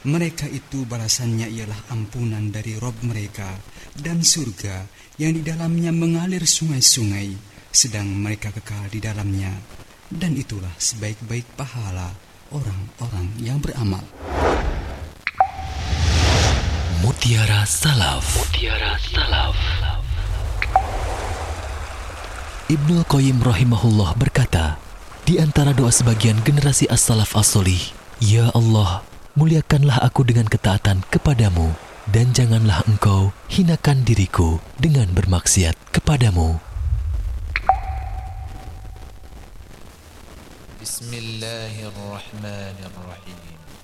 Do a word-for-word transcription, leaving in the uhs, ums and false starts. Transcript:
Mereka itu balasannya ialah ampunan dari Rabb mereka dan surga yang di dalamnya mengalir sungai-sungai, sedang mereka kekal di dalamnya. Dan itulah sebaik-baik pahala orang-orang yang beramal. Mutiara Salaf. Mutiara Salaf. Ibnul Qayyim rahimahullah berkata, di antara doa sebagian generasi as-salaf as-solih, Ya Allah, muliakanlah aku dengan ketaatan kepadamu, dan janganlah engkau hinakan diriku dengan bermaksiat kepadamu. Bismillahirrahmanirrahim.